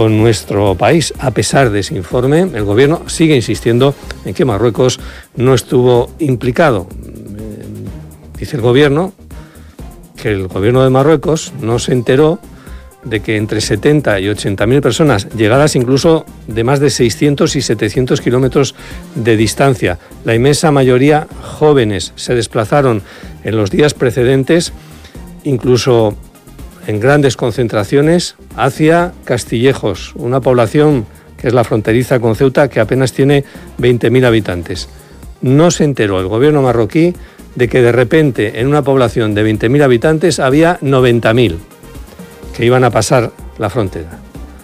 con nuestro país. A pesar de ese informe, el Gobierno sigue insistiendo en que Marruecos no estuvo implicado. Dice el Gobierno que el Gobierno de Marruecos no se enteró de que entre 70 y 80.000 personas, llegadas incluso de más de 600 y 700 kilómetros de distancia, la inmensa mayoría jóvenes, se desplazaron en los días precedentes, incluso en grandes concentraciones, hacia Castillejos, una población que es la fronteriza con Ceuta, que apenas tiene 20.000 habitantes. No se enteró el gobierno marroquí de que de repente en una población de 20.000 habitantes había 90.000 que iban a pasar la frontera.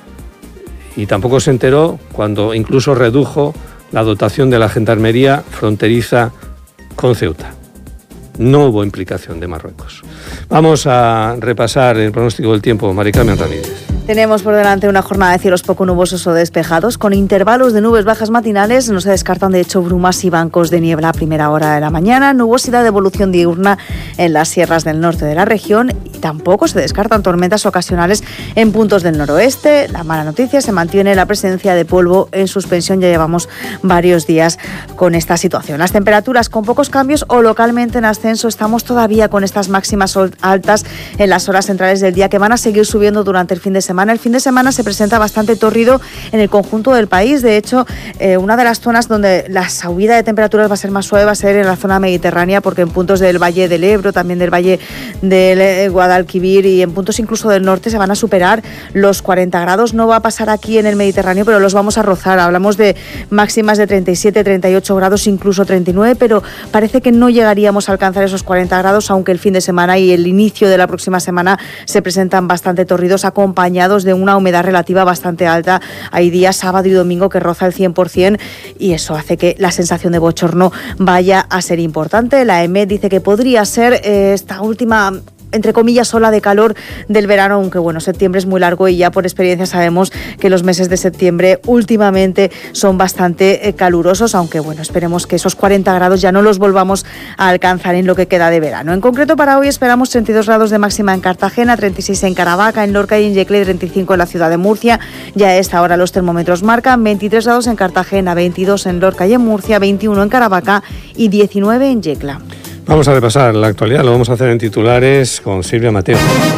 Y tampoco se enteró cuando incluso redujo la dotación de la gendarmería fronteriza con Ceuta. No hubo implicación de Marruecos. Vamos a repasar el pronóstico del tiempo. Mari Carmen Ramírez. Tenemos por delante una jornada de cielos poco nubosos o despejados, con intervalos de nubes bajas matinales. No se descartan, de hecho, brumas y bancos de niebla a primera hora de la mañana. Nubosidad de evolución diurna en las sierras del norte de la región. Y tampoco se descartan tormentas ocasionales en puntos del noroeste. La mala noticia: se mantiene la presencia de polvo en suspensión. Ya llevamos varios días con esta situación. Las temperaturas con pocos cambios o localmente en ascenso. Estamos todavía con estas máximas altas en las horas centrales del día, que van a seguir subiendo durante el fin de semana. El fin de semana se presenta bastante tórrido en el conjunto del país. De hecho, una de las zonas donde la subida de temperaturas va a ser más suave va a ser en la zona mediterránea, porque en puntos del Valle del Ebro, también del Valle del Guadalquivir y en puntos incluso del norte se van a superar los 40 grados. No va a pasar aquí en el Mediterráneo, pero los vamos a rozar. Hablamos de máximas de 37, 38 grados, incluso 39, pero parece que no llegaríamos a alcanzar esos 40 grados, aunque el fin de semana y el inicio de la próxima semana se presentan bastante tórridos, acompañados de una humedad relativa bastante alta. Hay días, sábado y domingo, que roza el 100%, y eso hace que la sensación de bochorno vaya a ser importante. La EMET dice que podría ser esta última, entre comillas, ola de calor del verano, aunque bueno, septiembre es muy largo y ya por experiencia sabemos que los meses de septiembre últimamente son bastante calurosos, aunque bueno, esperemos que esos 40 grados ya no los volvamos a alcanzar en lo que queda de verano. En concreto, para hoy esperamos 32 grados de máxima en Cartagena, 36 en Caravaca, en Lorca y en Yecla, y 35 en la ciudad de Murcia. Ya a esta hora los termómetros marcan 23 grados en Cartagena, 22 en Lorca y en Murcia, 21 en Caravaca y 19 en Yecla. Vamos a repasar la actualidad, lo vamos a hacer en titulares con Silvia Mateo.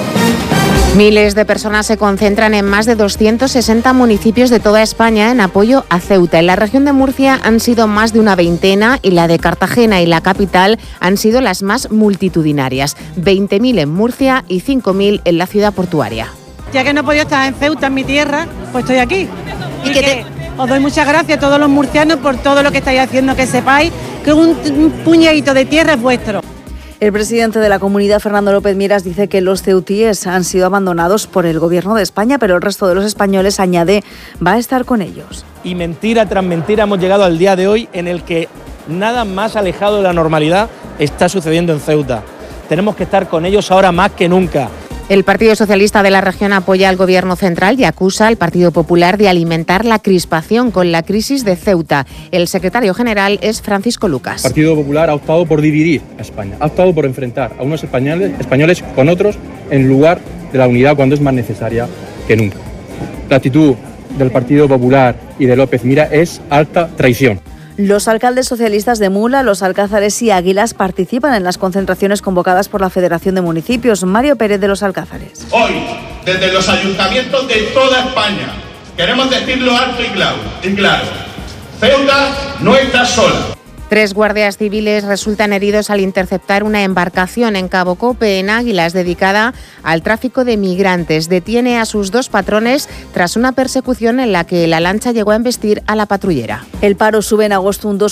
Miles de personas se concentran en más de 260 municipios de toda España en apoyo a Ceuta. En la región de Murcia han sido más de una veintena y la de Cartagena y la capital han sido las más multitudinarias. 20.000 en Murcia y 5.000 en la ciudad portuaria. Ya que no he podido estar en Ceuta, en mi tierra, pues estoy aquí. Y que os doy muchas gracias a todos los murcianos por todo lo que estáis haciendo, que sepáis que un puñadito de tierra es vuestro. El presidente de la comunidad, Fernando López Miras, dice que los ceutíes han sido abandonados por el gobierno de España, pero el resto de los españoles, añade, va a estar con ellos. Y mentira tras mentira hemos llegado al día de hoy en el que nada más alejado de la normalidad está sucediendo en Ceuta. Tenemos que estar con ellos ahora más que nunca. El Partido Socialista de la región apoya al Gobierno central y acusa al Partido Popular de alimentar la crispación con la crisis de Ceuta. El secretario general es Francisco Lucas. El Partido Popular ha optado por dividir a España, ha optado por enfrentar a unos españoles con otros en lugar de la unidad cuando es más necesaria que nunca. La actitud del Partido Popular y de López Miras es alta traición. Los alcaldes socialistas de Mula, Los Alcázares y Águilas participan en las concentraciones convocadas por la Federación de Municipios. Mario Pérez, de Los Alcázares. Hoy, desde los ayuntamientos de toda España, queremos decirlo alto y claro. Ceuta no está sola. 3 guardias civiles resultan heridos al interceptar una embarcación en Cabo Cope, en Águilas, dedicada al tráfico de migrantes. Detiene a sus 2 patrones tras una persecución en la que la lancha llegó a embestir a la patrullera. El paro sube en agosto un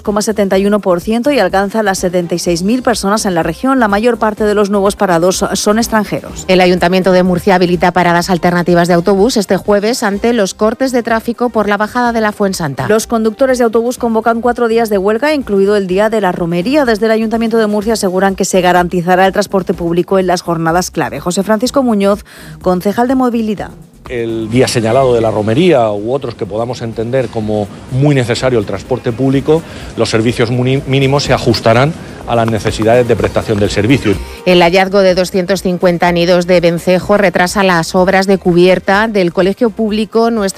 2,71% y alcanza las 76.000 personas en la región. La mayor parte de los nuevos parados son extranjeros. El Ayuntamiento de Murcia habilita paradas alternativas de autobús este jueves ante los cortes de tráfico por la bajada de la Fuensanta. Los conductores de autobús convocan 4 días de huelga, incluido el día de la romería. Desde el Ayuntamiento de Murcia aseguran que se garantizará el transporte público en las jornadas clave. José Francisco Muñoz, concejal de Movilidad. El día señalado de la romería u otros que podamos entender como muy necesario el transporte público, los servicios mínimos se ajustarán a las necesidades de prestación del servicio. El hallazgo de 250 nidos de vencejo retrasa las obras de cubierta del colegio público Nuestra